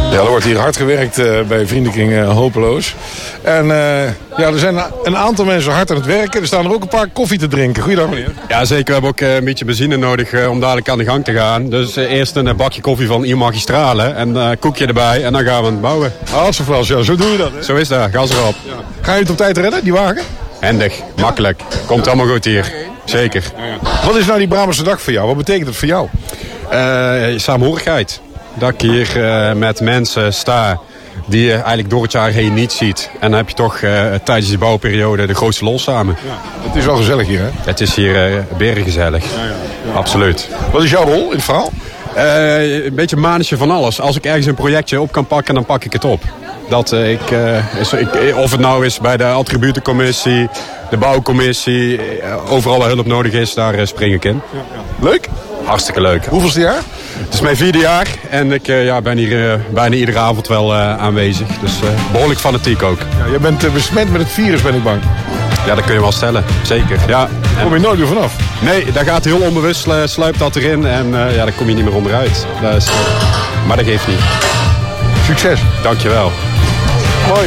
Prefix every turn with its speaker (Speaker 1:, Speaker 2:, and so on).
Speaker 1: Ja, er wordt hier hard gewerkt bij Vriendenkring Hopeloos. En er zijn een aantal mensen hard aan het werken. Er staan er ook een paar koffie te drinken. Goeiedag meneer.
Speaker 2: Ja, zeker. We hebben ook een beetje benzine nodig om dadelijk aan de gang te gaan. Dus eerst een bakje koffie van I Magistrale en koekje erbij en dan gaan we aan het bouwen.
Speaker 1: Alsjeblieft, ja, zo doen we dat. Hè?
Speaker 2: Zo is dat, gas erop.
Speaker 1: Ja. Ga je het op tijd redden, die wagen?
Speaker 2: Handig, makkelijk. Komt allemaal goed hier. Zeker.
Speaker 1: Wat is nou die Brabantse dag voor jou? Wat betekent het voor jou?
Speaker 2: Samenhorigheid. Dat ik hier met mensen sta die je eigenlijk door het jaar heen niet ziet. En dan heb je toch tijdens die bouwperiode de grootste lol samen.
Speaker 1: Ja. Het is wel gezellig hier, hè?
Speaker 2: Het is hier berengezellig. Ja. Absoluut.
Speaker 1: Wat is jouw rol in het verhaal?
Speaker 2: Een beetje manetje van alles. Als ik ergens een projectje op kan pakken, dan pak ik het op. Of het nou is bij de attributencommissie, de bouwcommissie, overal waar hulp nodig is, daar spring ik in.
Speaker 1: Ja. Leuk?
Speaker 2: Hartstikke leuk.
Speaker 1: Hoeveelste jaar?
Speaker 2: Het is mijn 4e jaar en ik ben hier bijna iedere avond wel aanwezig. Dus behoorlijk fanatiek ook.
Speaker 1: Ja, je bent besmet met het virus, ben ik bang.
Speaker 2: Ja, dat kun je wel stellen. Zeker. Ja.
Speaker 1: Daar kom je nooit meer vanaf.
Speaker 2: Nee, daar gaat heel onbewust, sluipt dat erin en daar kom je niet meer onderuit. Maar dat geeft niet.
Speaker 1: Succes.
Speaker 2: Dankjewel.